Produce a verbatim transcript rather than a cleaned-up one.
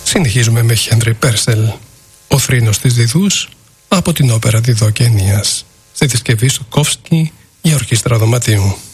Συνεχίζουμε με Χένρι Πέρσελ, ο θρήνος της Διδούς, από την όπερα Διδό και Ενίας, στη δισκευή Σουκόφσκι για ορχήστρα δωματίου.